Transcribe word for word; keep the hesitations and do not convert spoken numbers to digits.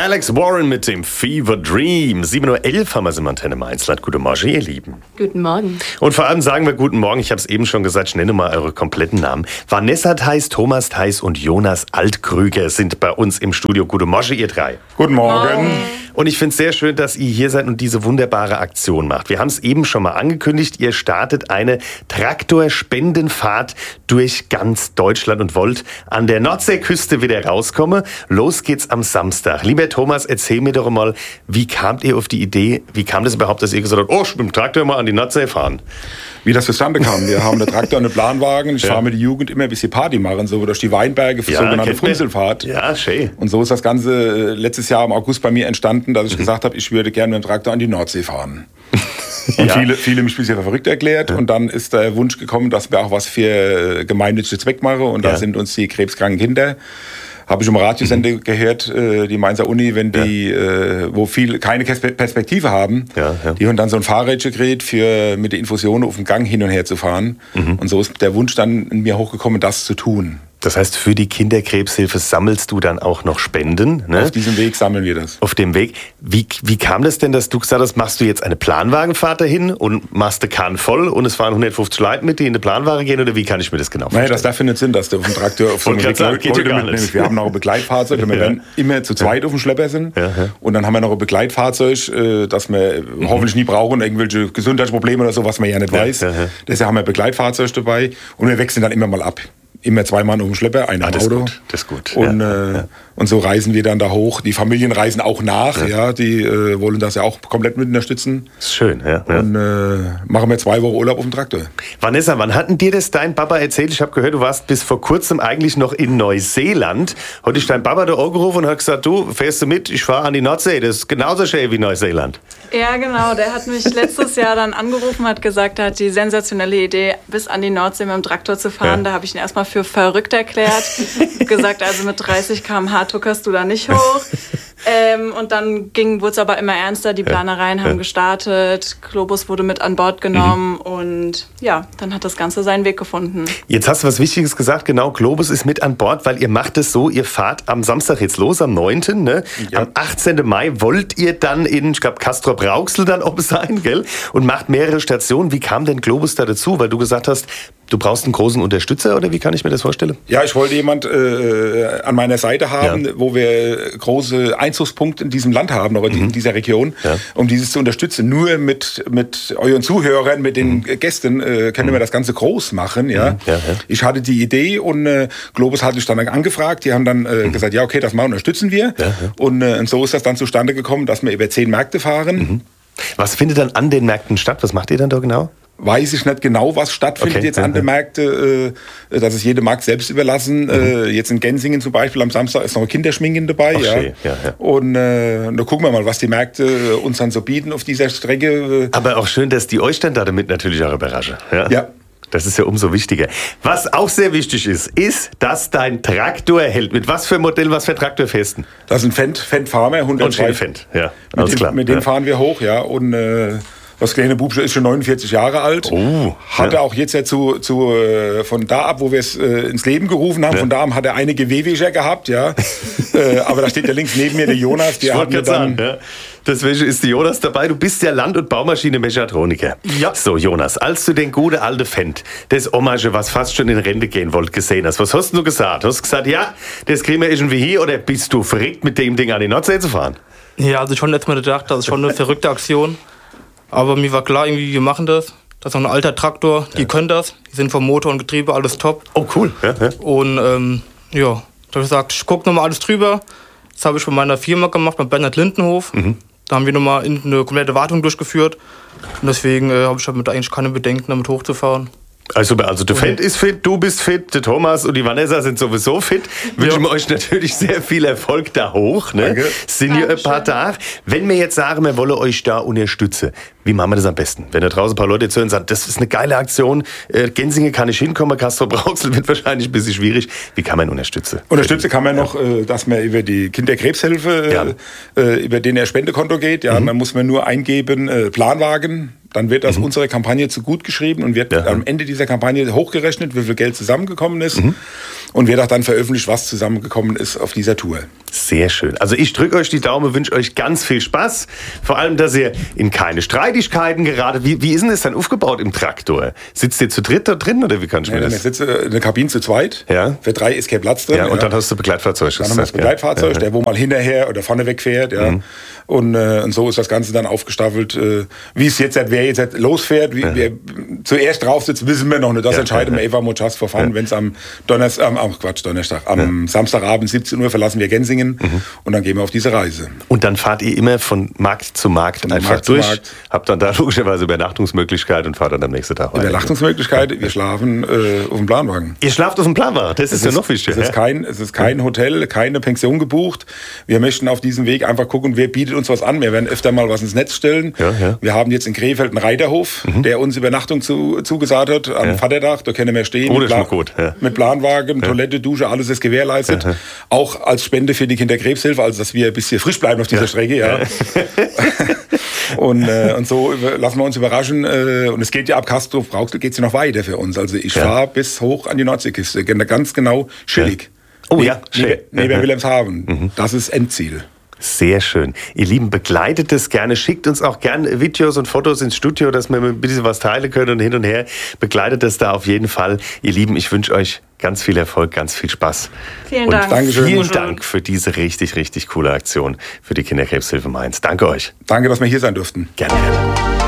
Alex Warren mit dem Fever Dream. sieben Uhr elf haben wir es im Antenne Mainz. Guten Morgen, ihr Lieben. Guten Morgen. Und vor allem sagen wir guten Morgen, ich habe es eben schon gesagt, ich nenne mal eure kompletten Namen. Vanessa Theis, Thomas Theis und Jonas Altkrüger sind bei uns im Studio. Guten Morgen, ihr drei. Guten Morgen. Und ich finde es sehr schön, dass ihr hier seid und diese wunderbare Aktion macht. Wir haben es eben schon mal angekündigt, ihr startet eine Traktorspendenfahrt durch ganz Deutschland und wollt an der Nordseeküste wieder rauskommen. Los geht's am Samstag. Lieber Thomas, erzähl mir doch mal, wie kamt ihr auf die Idee, wie kam das überhaupt, dass ihr gesagt habt, oh, ich mit dem Traktor mal an die Nordsee fahren? Wie das zustande kam. Wir haben einen Traktor und einen Planwagen. Ich ja. fahre mit der Jugend immer ein bisschen Party machen, so durch die Weinberge für ja, sogenannte Funzelfahrt. Ja, schön. Und so ist das Ganze letztes Jahr im August bei mir entstanden, dass ich mhm. gesagt habe, ich würde gerne mit dem Traktor an die Nordsee fahren. Und ja. viele, viele mich bisher für verrückt erklärt. Ja. Und dann ist der Wunsch gekommen, dass wir auch was für gemeinnütze Zweck machen. Und ja. da sind uns die krebskranken Kinder. Habe ich im Radiosender mhm. gehört, äh, die Mainzer Uni, wenn die, ja. äh, wo viele keine Perspektive haben, ja, ja. die haben dann so ein Fahrrädchen gekriegt, für mit der Infusion auf dem Gang hin und her zu fahren. Mhm. Und so ist der Wunsch dann in mir hochgekommen, das zu tun. Das heißt, für die Kinderkrebshilfe sammelst du dann auch noch Spenden? Ne? Auf diesem Weg sammeln wir das. Auf dem Weg. Wie, wie kam das denn, dass du gesagt hast, machst du jetzt eine Planwagenfahrt dahin und machst den Kahn voll und es fahren hundertfünfzig Leute mit, die in eine Planwagen gehen? Oder wie kann ich mir das genau vorstellen? Naja, das darf nicht Sinn, dass du auf dem Traktor auf so einem Leute mitnimmst. Wir haben noch ein Begleitfahrzeug, wenn wir ja. dann immer zu zweit ja. auf dem Schlepper sind. Ja, ja. Und dann haben wir noch ein Begleitfahrzeug, das wir mhm. hoffentlich nie brauchen, irgendwelche Gesundheitsprobleme oder so, was man ja nicht ja, weiß. Ja, ja. Deshalb haben wir ein Begleitfahrzeug dabei und wir wechseln dann immer mal ab. Immer zwei Mann auf dem Schlepper, einer im ah, Auto. Gut, das ist gut. Und, ja, äh, ja. und so reisen wir dann da hoch. Die Familien reisen auch nach, ja. ja die äh, wollen das ja auch komplett mit unterstützen. Das ist schön, ja. ja. Und äh, machen wir zwei Wochen Urlaub auf dem Traktor. Vanessa, wann hatten dir das dein Papa erzählt? Ich habe gehört, du warst bis vor kurzem eigentlich noch in Neuseeland. Heute ist dein Papa da angerufen und hat gesagt, du, fährst du mit? Ich fahre an die Nordsee. Das ist genauso schön wie Neuseeland. Ja, genau. Der hat mich letztes Jahr dann angerufen, hat gesagt, er hat die sensationelle Idee, bis an die Nordsee mit dem Traktor zu fahren. Ja. Da habe ich ihn erstmal für verrückt erklärt. gesagt, also mit dreißig Kilometer pro Stunde tuckerst du da nicht hoch. Ähm, und dann wurde es aber immer ernster. Die Planereien ja. haben gestartet. Globus wurde mit an Bord genommen. Mhm. Und ja, dann hat das Ganze seinen Weg gefunden. Jetzt hast du was Wichtiges gesagt. Genau, Globus ist mit an Bord, weil ihr macht es so, ihr fahrt am Samstag jetzt los, am neunten Ne? Ja. Am achtzehnten Mai wollt ihr dann in, ich glaube, Castrop-Rauxel dann oben sein, gell? Und macht mehrere Stationen. Wie kam denn Globus da dazu? Weil du gesagt hast, du brauchst einen großen Unterstützer, oder wie kann ich mir das vorstellen? Ja, ich wollte jemand äh, an meiner Seite haben, ja. wo wir große Einzugspunkte in diesem Land haben, oder mhm. in dieser Region, ja. um dieses zu unterstützen. Nur mit, mit euren Zuhörern, mit den mhm. Gästen äh, können mhm. wir das Ganze groß machen. Ja? Mhm. Ja, ja. Ich hatte die Idee und äh, Globus hatte ich dann angefragt. Die haben dann äh, mhm. gesagt, ja okay, das mal unterstützen wir. Ja, ja. Und, äh, und so ist das dann zustande gekommen, dass wir über zehn Märkte fahren. Mhm. Was findet dann an den Märkten statt? Was macht ihr dann da genau? Weiß ich nicht genau, was stattfindet okay. jetzt an den Märkten. Äh, das ist jedem Markt selbst überlassen. Mhm. Äh, jetzt in Gensingen zum Beispiel am Samstag ist noch ein Kinderschminken dabei. Ja. Ja, ja. Und äh, da gucken wir mal, was die Märkte uns dann so bieten auf dieser Strecke. Aber auch schön, dass die euch dann damit natürlich auch überraschen. Ja. ja. Das ist ja umso wichtiger. Was auch sehr wichtig ist, ist, dass dein Traktor hält. Mit was für Modell, was für Traktor fährst du? Das ist ein Fendt, Fendt Farmer, hundertzwei. Und Fendt, ja. Mit, dem, klar. mit dem ja. fahren wir hoch, ja. Und äh, das kleine Bubsche ist schon neunundvierzig Jahre alt. Oh, hatte ja. auch jetzt ja zu, zu, äh, von da ab, wo wir es äh, ins Leben gerufen haben, ja. von da ab hat er einige Wehwehcher gehabt, ja. äh, aber da steht ja links neben mir der Jonas. Der ich wollte gerade sagen, ja. Deswegen ist die Jonas dabei. Du bist ja Land- und Baumaschine-Mechatroniker. Ja. So, Jonas, als du den guten alten Fendt, das Hommage, was fast schon in Rente gehen wollte, gesehen hast, was hast du gesagt? Hast du gesagt, ja, das kriegen wir irgendwie hier, oder bist du verrückt, mit dem Ding an die Nordsee zu fahren? Ja, also schon letztes Mal gedacht, das ist schon eine verrückte Aktion. Aber mir war klar, irgendwie, wir machen das. Das ist noch ein alter Traktor, die ja. können das. Die sind vom Motor und Getriebe alles top. Oh, cool. Ja, ja. Und ähm, ja, da habe ich gesagt, ich gucke nochmal alles drüber. Das habe ich bei meiner Firma gemacht, bei Bernhard Lindenhof. Mhm. Da haben wir nochmal eine komplette Wartung durchgeführt. Und deswegen äh, habe ich damit eigentlich keine Bedenken, damit hochzufahren. Also, also der Fendt ist fit, du bist fit, der Thomas und die Vanessa sind sowieso fit. Wünschen wir euch natürlich sehr viel Erfolg da hoch. Ne? Danke. Sind hier ein paar da. Wenn wir jetzt sagen, wir wollen euch da unterstützen, wie machen wir das am besten? Wenn da draußen ein paar Leute zuhören und sagen, das ist eine geile Aktion, äh, Gensingen kann ich hinkommen, Castrop-Rauxel wird wahrscheinlich ein bisschen schwierig. Wie kann man unterstützen? Unterstützen kann man noch, äh, dass man über die Kinderkrebshilfe, ja. äh, über den er Spendekonto geht. Ja, mhm. Dann muss man nur eingeben, äh, Planwagen. Dann wird das mhm. unserer Kampagne zu gut geschrieben und wird ja. am Ende dieser Kampagne hochgerechnet, wie viel Geld zusammengekommen ist. Mhm. und wird auch dann veröffentlicht, was zusammengekommen ist auf dieser Tour. Sehr schön. Also ich drücke euch die Daumen, wünsche euch ganz viel Spaß. Vor allem, dass ihr in keine Streitigkeiten gerade... Wie, wie ist denn das dann aufgebaut im Traktor? Sitzt ihr zu dritt da drin oder wie kann ich mir Ja, das... wir sitzen in der Kabine zu zweit. Ja. Für drei ist kein Platz drin. Ja, und ja. dann hast du Begleitfahrzeug. Dann haben wir das Begleitfahrzeug, der wo mal hinterher oder vorne wegfährt. Ja. Mhm. Und, äh, und so ist das Ganze dann aufgestaffelt. Äh, wie es jetzt, wer jetzt losfährt, wie, ja. wer zuerst drauf sitzt, wissen wir noch nicht. Das ja, entscheiden ja, ja. wir einfach just for fun. Ja. Wenn es am Donnerstag, am, am Quatsch, Donnerstag, am ja. Samstagabend siebzehn Uhr verlassen wir Gensingen mhm. und dann gehen wir auf diese Reise. Und dann fahrt ihr immer von Markt zu Markt von einfach Markt durch, Markt. Habt dann da logischerweise Übernachtungsmöglichkeit und fahrt dann am nächsten Tag weiter. Übernachtungsmöglichkeit, wir schlafen äh, auf dem Planwagen. Ihr schlaft auf dem Planwagen, das ist, ist ja noch wichtig. Es ist, kein, es ist kein Hotel, keine Pension gebucht. Wir möchten auf diesem Weg einfach gucken, wer bietet uns was an. Wir werden öfter mal was ins Netz stellen. Ja, ja. Wir haben jetzt in Krefeld einen Reiterhof, mhm. der uns Übernachtung zu, zugesagt hat am ja. Vaterdach. Da können wir stehen oh, mit, Plan- gut, ja. mit Planwagen, ja. Toilette, Dusche, alles ist gewährleistet. Ja. Auch als Spende für die Kinderkrebshilfe, also dass wir ein bisschen frisch bleiben auf dieser ja. Strecke. Ja. Ja. und, äh, und so lassen wir uns überraschen. Äh, und es geht ja ab Castorf-Rauxel geht es ja noch weiter für uns. Also ich ja. fahre bis hoch an die Nordseeküste, ganz genau Schillig. Ja. Oh ja, neben, neben mhm. Wilhelmshaven. Mhm. Das ist Endziel. Sehr schön. Ihr Lieben, begleitet es gerne. Schickt uns auch gerne Videos und Fotos ins Studio, dass wir ein bisschen was teilen können und hin und her. Begleitet es da auf jeden Fall. Ihr Lieben, ich wünsche euch ganz viel Erfolg, ganz viel Spaß. Vielen und Dank. Dankeschön. Vielen Dank für diese richtig, richtig coole Aktion für die Kinderkrebshilfe Mainz. Danke euch. Danke, dass wir hier sein durften. Gerne, gerne.